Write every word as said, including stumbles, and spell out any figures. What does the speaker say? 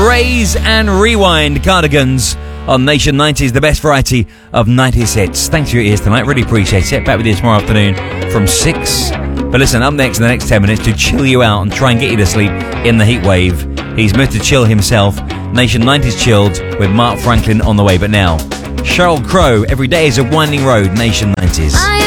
Raise and Rewind, Cardigans on Nation nineties, the best variety of nineties hits. Thanks for your ears tonight, really appreciate it. Back with you tomorrow afternoon from six. But listen, up next in the next ten minutes to chill you out and try and get you to sleep in the heat wave, he's Mister Chill himself. Nation nineties Chilled with Mark Franklin on the way. But now, Sheryl Crow, Every Day is a Winding Road, Nation nineties.